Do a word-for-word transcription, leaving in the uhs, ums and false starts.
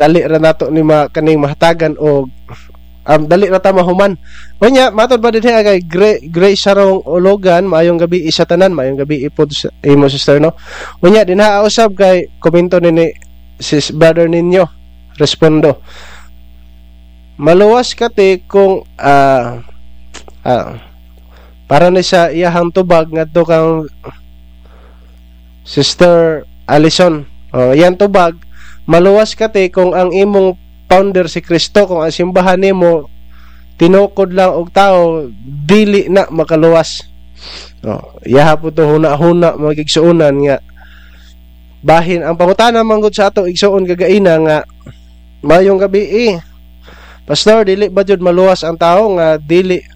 dali ra nato ni ma kaning mahatagan og um, dali ra ta mahuman. Unya matod ba dinhi kay Grace Grace Sarong Ulogan, maayong gabi isa tanan, maayong gabi ipod sa imo sister no. Unya dinha usab kay komento ni sis brother ninyo respondo. Maluwas kati kung ah uh, uh, para ni sa iyahang tubag ngadto kang Sister Alison. Oh, yan tubag, maluwas kati kung ang imong founder si Kristo, kung ang simbahan nimo tinukod lang og tao, dili na makaluwas. Oh, yaha po to huna-huna magigsuunan nga bahin ang pangutana manggod sa ato igsuon gagaina nga mayong gabi eh. Pastor, dili ba jud maluwas ang tao nga dili